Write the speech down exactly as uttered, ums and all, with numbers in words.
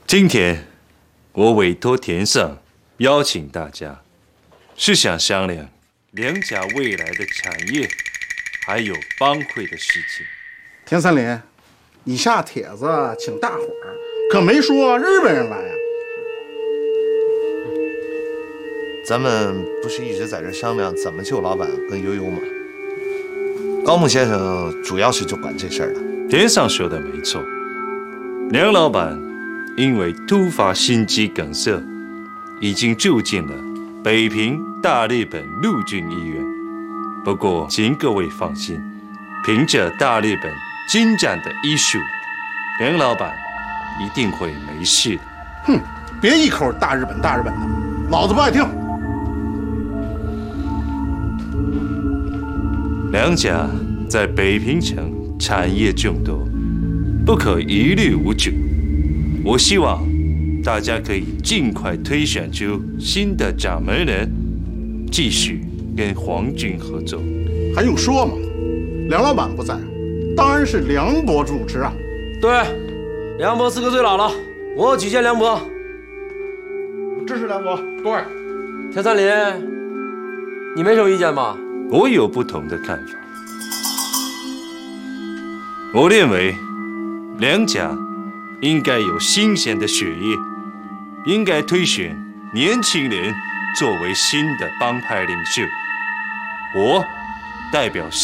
今天我委托田上邀请大家，是想商量梁家未来的产业，还有帮会的事情。 田三林，你下帖子请大伙儿，可没说日本人来啊。 咱们不是一直在这商量怎么救老板跟悠悠吗？高木先生主要是就管这事儿的。 田上说的没错，梁老板因为突发心肌梗塞，已经住进了北平大日本陆军医院。不过，请各位放心，凭着大日本精湛的医术，梁老板一定会没事的。 哼，别一口大日本大日本的，老子不爱听。 梁家在北平城产业众多，不可一律无主。我希望大家可以尽快推选出新的掌门人，继续跟皇军合作。 还用说吗？梁老板不在，当然是梁伯主持啊。 对，梁伯资格最老了，我举荐梁伯。 支持梁伯。对。 田三林，你没什么意见吧？ 我有不同的看法。我认为梁家应该有新鲜的血液，应该推选年轻人作为新的帮派领袖。我代表